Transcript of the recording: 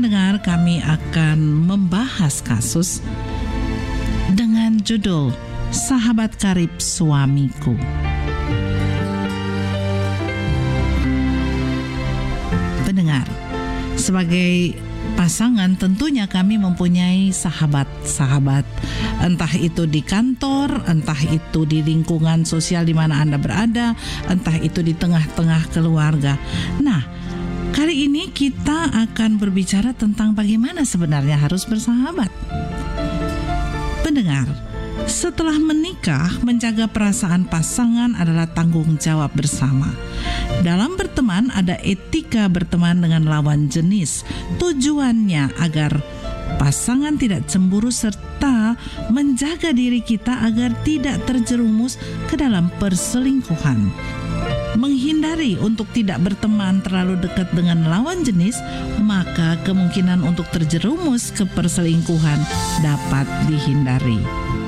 pendengar, kami akan membahas kasus dengan judul Sahabat Karib Suamiku. Pendengar, sebagai pasangan tentunya kami mempunyai sahabat-sahabat, entah itu di kantor, entah itu di lingkungan sosial di mana Anda berada, entah itu di tengah-tengah keluarga. Nah, kali ini kita akan berbicara tentang bagaimana sebenarnya harus bersahabat. Pendengar, setelah menikah, menjaga perasaan pasangan adalah tanggung jawab bersama. Dalam berteman, ada etika berteman dengan lawan jenis. Tujuannya agar pasangan tidak cemburu serta menjaga diri kita agar tidak terjerumus ke dalam perselingkuhan. Menghindari untuk tidak berteman terlalu dekat dengan lawan jenis, maka kemungkinan untuk terjerumus ke perselingkuhan dapat dihindari.